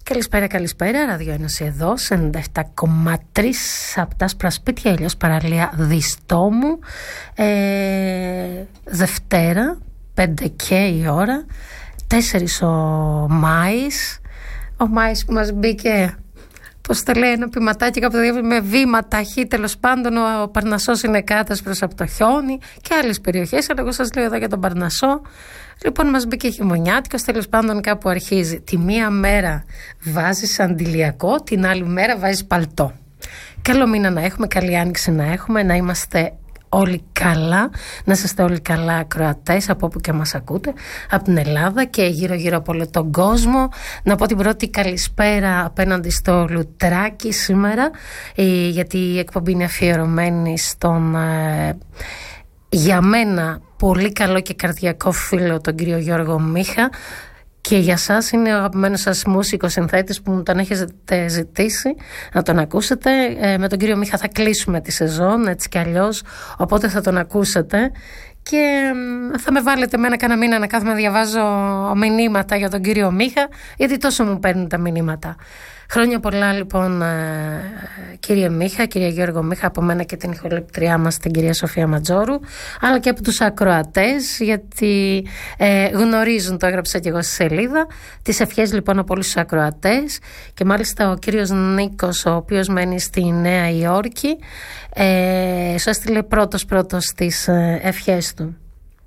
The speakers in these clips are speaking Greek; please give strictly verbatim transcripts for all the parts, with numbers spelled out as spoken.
Καλησπέρα, καλησπέρα. Ραδιοένωση εδώ, ενενήντα επτά κόμμα τρία από τα άσπρα σπίτια, αλλιώς παραλία Διστόμου. Ε, Δευτέρα, πέντε και η ώρα, τέσσερις ο Μάης. Ο Μάης που μας μπήκε, πώς το λέει, ένα ποιηματάκι κάπου με βήμα ταχύ. Τέλος πάντων, ο Παρνασσός είναι κάτασπρος από το χιόνι και άλλες περιοχές. Αλλά εγώ σας λέω εδώ για τον Παρνασσό. Λοιπόν, μας μπήκε χειμωνιάτικος, τέλος πάντων κάπου αρχίζει. Τη μία μέρα βάζεις αντιλιακό, την άλλη μέρα βάζεις παλτό. Καλό μήνα να έχουμε, καλή άνοιξη να έχουμε, να είμαστε όλοι καλά, να είστε όλοι καλά ακροατές από όπου και μας ακούτε, από την Ελλάδα και γύρω γύρω από όλο τον κόσμο. Να πω την πρώτη καλησπέρα απέναντι στο Λουτράκι σήμερα, γιατί η εκπομπή είναι αφιερωμένη στον ε, για μένα πολύ καλό και καρδιακό φίλο, τον κύριο Γιώργο Μίχα, και για σας είναι ο αγαπημένος σας μουσικός συνθέτης που μου τον έχετε ζητήσει να τον ακούσετε. Ε, με τον κύριο Μίχα θα κλείσουμε τη σεζόν, έτσι κι αλλιώς, οπότε θα τον ακούσετε και θα με βάλετε με ένα κάνα μήνα να κάθομαι να διαβάζω μηνύματα για τον κύριο Μίχα, γιατί τόσο μου παίρνουν τα μηνύματα. Χρόνια πολλά λοιπόν κύριε Μίχα, κύριε Γιώργο Μίχα, από μένα και την ηχοληπτριά μας την κυρία Σοφία Ματζόρου, αλλά και από τους ακροατές, γιατί ε, γνωρίζουν, το έγραψα και εγώ στη σελίδα. Τις ευχές λοιπόν από όλους τους ακροατές, και μάλιστα ο κύριος Νίκος, ο οποίος μένει στη Νέα Υόρκη, ε, σου έστειλε πρώτος πρώτος τις ε, ευχές του.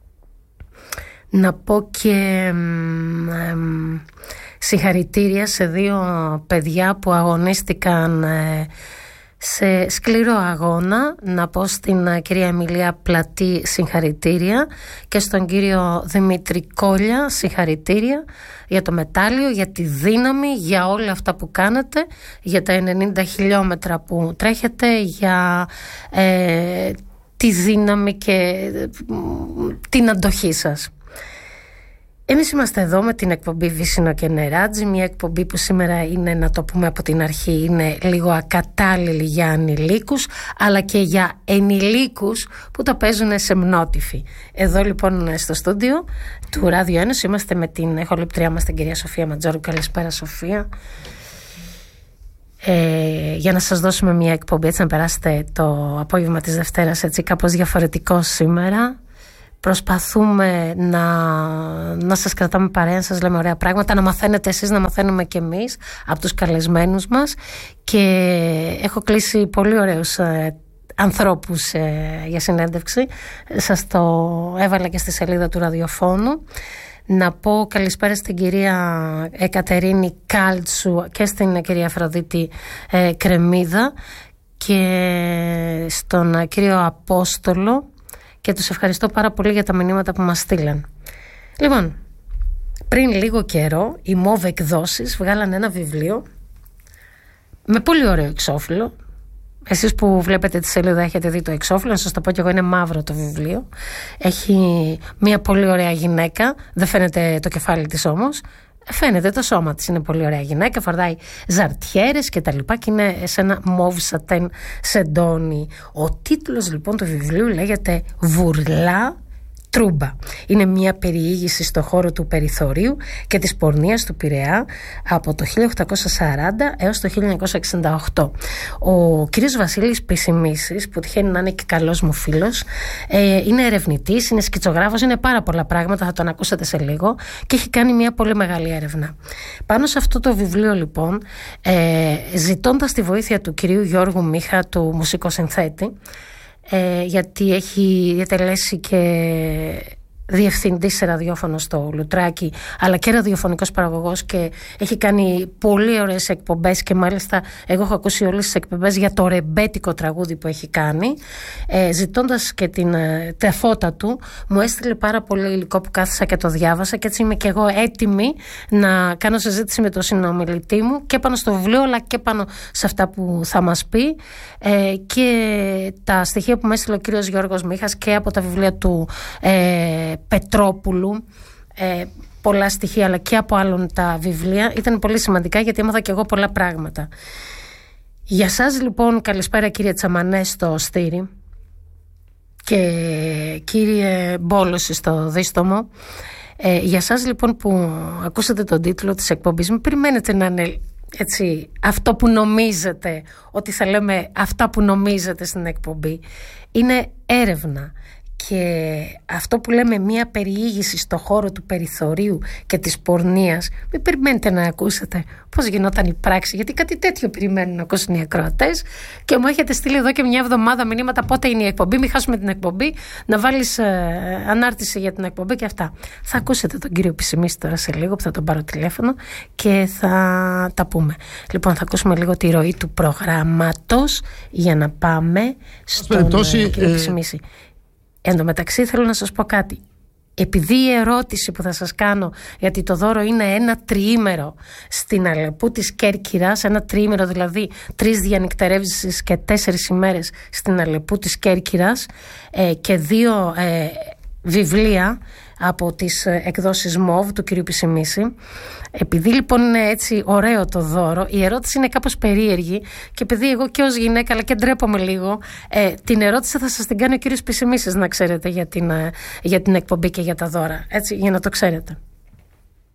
Να πω και ε, συγχαρητήρια σε δύο παιδιά που αγωνίστηκαν σε σκληρό αγώνα. Να πω στην κυρία Εμιλία Πλατή συγχαρητήρια και στον κύριο Δημήτρη Κόλια συγχαρητήρια για το μετάλλιο, για τη δύναμη, για όλα αυτά που κάνετε, για τα ενενήντα χιλιόμετρα που τρέχετε, για ε, τη δύναμη και ε, την αντοχή σας. Εμείς είμαστε εδώ με την εκπομπή Βύσσινο και Νεράτζι, μια εκπομπή που σήμερα είναι, να το πούμε από την αρχή, είναι λίγο ακατάλληλη για ανηλίκους, αλλά και για ενηλίκους που τα παίζουν σεμνότυφοι. Εδώ λοιπόν στο στούντιο του Ράδιο Ένωση είμαστε με την ηχοληπτριά μας την κυρία Σοφία Ματζόρου. Καλησπέρα Σοφία. Ε, για να σας δώσουμε μια εκπομπή, έτσι να περάσετε το απόγευμα της Δευτέρας έτσι κάπως διαφορετικό σήμερα. Προσπαθούμε να, να σας κρατάμε παρέα, να σας λέμε ωραία πράγματα, να μαθαίνετε εσείς, να μαθαίνουμε και εμείς από τους καλεσμένους μας, και έχω κλείσει πολύ ωραίους ε, ανθρώπους ε, για συνέντευξη. Σας το έβαλα και στη σελίδα του ραδιοφώνου. Να πω καλησπέρα στην κυρία Εκατερίνη Κάλτσου και στην κυρία Αφροδίτη ε, Κρεμίδα και στον κύριο Απόστολο, και τους ευχαριστώ πάρα πολύ για τα μηνύματα που μας στείλαν. Λοιπόν, πριν λίγο καιρό οι Μόβ Εκδόσεις βγάλαν ένα βιβλίο με πολύ ωραίο εξώφυλλο. Εσείς που βλέπετε τη σελίδα έχετε δει το εξώφυλλο, να σας το πω κι εγώ, είναι μαύρο το βιβλίο. Έχει μια πολύ ωραία γυναίκα, δεν φαίνεται το κεφάλι της όμως, φαίνεται το σώμα της, είναι πολύ ωραία γυναίκα, φορτάει ζαρτιέρες και τα λοιπά και είναι σε ένα μόβ σατέν σεντόνι. Ο τίτλος λοιπόν του βιβλίου λέγεται «Βουρλά Τρούμπα». Είναι μια περιήγηση στο χώρο του περιθωρίου και της πορνείας του Πειραιά από το χίλια οκτακόσια σαράντα έως το χίλια εννιακόσια εξήντα οκτώ. Ο κύριος Βασίλης Πισημίσης, που τυχαίνει να είναι και καλός μου φίλος, ε, είναι ερευνητής, είναι σκητσογράφος, είναι πάρα πολλά πράγματα, θα τον ακούσετε σε λίγο, και έχει κάνει μια πολύ μεγάλη έρευνα. Πάνω σε αυτό το βιβλίο λοιπόν, ε, ζητώντας τη βοήθεια του κυρίου Γιώργου Μίχα, του μουσικοσυνθέτη, Ε, γιατί έχει διατελέσει και διευθυντής σε ραδιόφωνο στο Λουτράκι, αλλά και ραδιοφωνικός παραγωγός, και έχει κάνει πολύ ωραίες εκπομπές, και μάλιστα εγώ έχω ακούσει όλες τις εκπομπές για το ρεμπέτικο τραγούδι που έχει κάνει. Ε, ζητώντας και την ε, τεφώτα του, μου έστειλε πάρα πολύ υλικό που κάθισα και το διάβασα, και έτσι είμαι και εγώ έτοιμη να κάνω συζήτηση με τον συνομιλητή μου και πάνω στο βιβλίο, αλλά και πάνω σε αυτά που θα μας πει, ε, και τα στοιχεία που μου έστειλε ο κύριος Γιώργος Μίχας και από τα βιβλία του ε, Πετρόπουλου, ε, πολλά στοιχεία, αλλά και από άλλων τα βιβλία. Ήταν πολύ σημαντικά, γιατί έμαθα και εγώ πολλά πράγματα. Για σας λοιπόν καλησπέρα κύριε Τσαμανέ στο Στήρι και κύριε Μπόλωση στο Δίστομο. Ε, για σας λοιπόν που ακούσατε τον τίτλο της εκπομπής μου, περιμένετε να είναι έτσι, αυτό που νομίζετε, ότι θα λέμε αυτά που νομίζετε στην εκπομπή, είναι έρευνα. Και αυτό που λέμε μια περιήγηση στο χώρο του περιθωρίου και της πορνείας, μην περιμένετε να ακούσετε πώς γινόταν η πράξη, γιατί κάτι τέτοιο περιμένουν να ακούσουν οι ακροατές. Και μου έχετε στείλει εδώ και μια εβδομάδα μηνύματα πότε είναι η εκπομπή, μην χάσουμε την εκπομπή, να βάλεις ε, ανάρτηση για την εκπομπή και αυτά. Θα ακούσετε τον κύριο Πισημίση τώρα σε λίγο, που θα τον πάρω τηλέφωνο και θα τα πούμε. Λοιπόν, θα ακούσουμε λίγο τη ροή του προγράμματος για να πάμε στον ε, κύριο Πισημίση. Εν τω μεταξύ θέλω να σας πω κάτι. Επειδή η ερώτηση που θα σας κάνω, γιατί το δώρο είναι ένα τριήμερο στην Αλεπού της Κέρκυρας, ένα τριήμερο δηλαδή τρεις διανυκτερεύσεις και τέσσερις ημέρες στην Αλεπού της Κέρκυρας, ε, και δύο ε, βιβλία από τις εκδόσεις ΜΟΒ του κυρίου Πισημίση. Επειδή λοιπόν είναι έτσι ωραίο το δώρο, η ερώτηση είναι κάπως περίεργη, και επειδή εγώ και ως γυναίκα, αλλά και ντρέπομαι λίγο, ε, την ερώτηση θα σας την κάνει ο κύριος Πισημίσης, να ξέρετε, για την, ε, για την εκπομπή και για τα δώρα, έτσι, για να το ξέρετε.